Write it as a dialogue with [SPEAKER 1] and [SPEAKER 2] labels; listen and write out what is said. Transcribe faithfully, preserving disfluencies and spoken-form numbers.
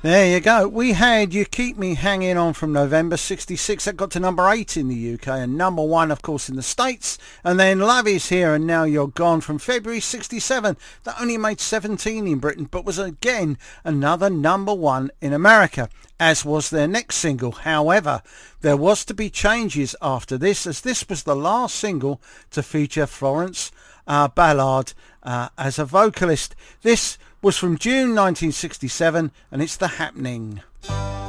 [SPEAKER 1] There you go. We had You Keep Me Hanging On from November sixty-six. That got to number eight in the U K and number one, of course, in the States. And then Love Is Here and Now You're Gone from February sixty-seven. That only made seventeen in Britain, but was again another number one in America, as was their next single. However, there was to be changes after this, as this was the last single to feature Florence uh, Ballard uh, as a vocalist. This was from June nineteen sixty-seven, and it's The Happening.